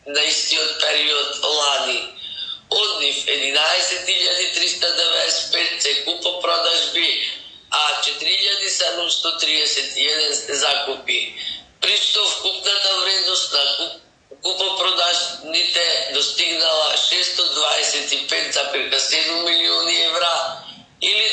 на истиот период лани. Од нив 11.395 се купопродажби, а 4.731 се закупи. При што вкупната вредност на купопродажните достигнала 625,7 милиони евра или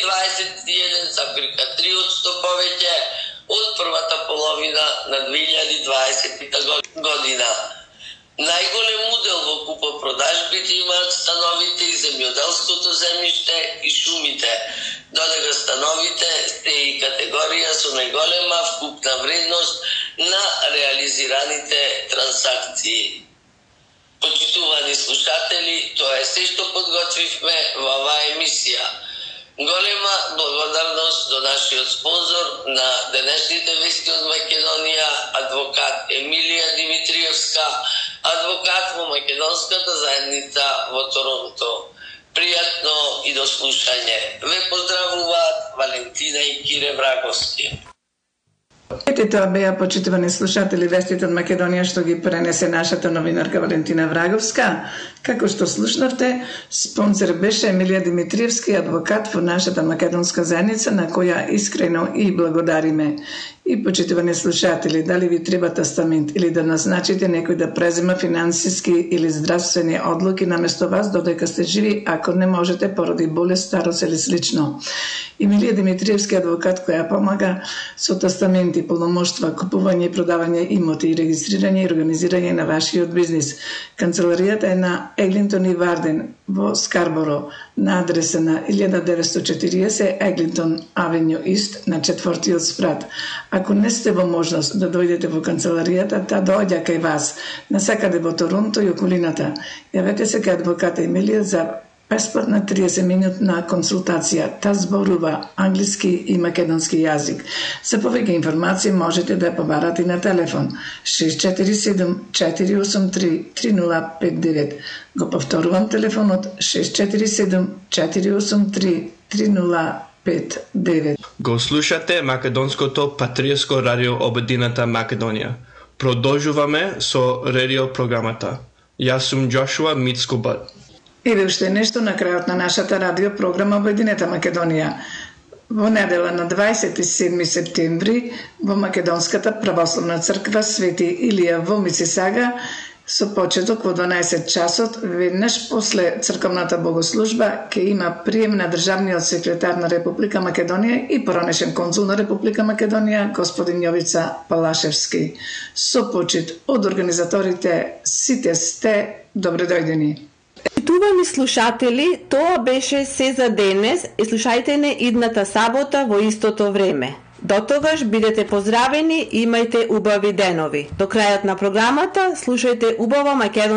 21,3% повеќе од првата половина на 2020 година. Најголем удел во купопродажбите имаат становите и земјоделското земјиште и шумите, додека становите се и категорија со најголема вкупна вредност на реализираните трансакции. Почитувани слушатели, тоа е се што подготвивме во оваа емисија. Голема благодарност до нашиот спонзор на денешните вести од Македонија, адвокат Емилија Димитриевска, адвокат во Македонската заедница во Торонто. Пријатно и до слушање. Ве поздравуваат Валентина и Кире Враговски. Ете тоа беа, почитувани слушатели, вестите од Македонија што ги пренесе нашата новинарка Валентина Враговска. Како што слушнавте, спонзор беше Емилија Димитриевски, адвокат во нашата македонска заедница, на која искрено и благодариме. И почитувани слушатели, дали ви треба тестамент или да назначите некој да презема финансиски или здравствени одлуки наместо вас додека сте живи, ако не можете поради болест, старост или слично. Емилија Димитриевски, адвокат која помага со тестаменти, полномоштва, купување и продавање имоти и регистрирање и организирање на вашиот бизнис. Канцеларијата е на Еглинтон и Варден во Скарборо на адреса на 1940 Еглинтон Авеню Ист на 4-тиот спрат. Ако не сте во можност да дојдете во канцеларијата, та доаѓа кај вас, насакаде во Торонто и околината. Јавете се кај адвоката Емилија за бесплатна 30-минутна консултација. Та зборува англиски и македонски јазик. За повеќе информации можете да ја побарате на телефон 647-483-3059. Го повторувам телефонот 647-483-3059. Го слушате Македонското патриотско радио Обединета Македонија. Продолжуваме со радио програмата. Јас сум Джошуа Мицкобат. И уште нешто на крајот на нашата радио програма Обединета Македонија. Во недела на 27 септември во Македонската православна црква Свети Илија во Мисисага со почеток во 12 часот, веднаш после црковната богослужба ќе има прием на државниот секретар на Република Македонија и поранешен конзул на Република Македонија, господин Јовица Палашевски. Со почит од организаторите, сите сте добредојдени. Почитувани слушатели, тоа беше се за денес и слушајте не идната сабота во истото време. До тогаш бидете поздравени и имајте убави денови. До крајот на програмата слушајте убава македонска